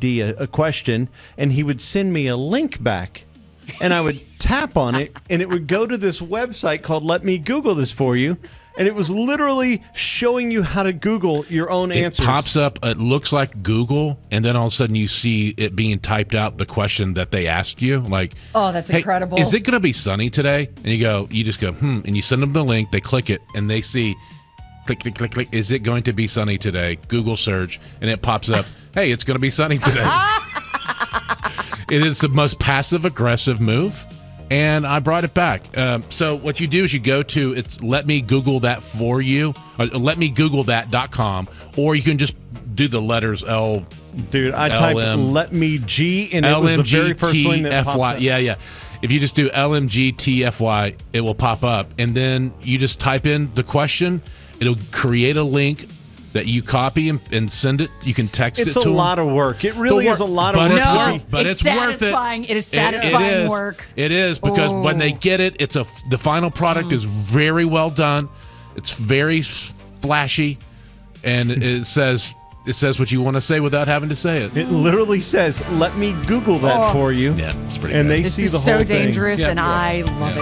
ChatGPT a question, and he would send me a link back. And I would tap on it, and it would go to this website called Let Me Google This For You. And it was literally showing you how to Google your own answers. It pops up, it looks like Google, and then all of a sudden you see it being typed out, the question that they asked you. Like, oh, that's incredible. Is it going to be sunny today? And you just go, and you send them the link, they click it, and they see, click, click, click, click, is it going to be sunny today? Google search, and it pops up, hey, it's going to be sunny today. It is the most passive-aggressive move, and I brought it back. So what you do is you go to, it's Let Me Google That For You, letmegooglethat.com, or you can just do the letters L. Dude, I typed Let Me G, and it was the very first one that popped up. Yeah. If you just do LMGTFY, it will pop up, and then you just type in the question. It'll create a link that you copy and send it. You can text it to them. It's a lot of work. It really is a lot of work. But it's satisfying. Worth it is satisfying work. It is, because when they get it, the final product is very well done. It's very flashy, and it says what you want to say without having to say it. It literally says, "Let me Google that for you." Yeah, it's pretty and good. they this see is the whole so thing. dangerous, and I love it.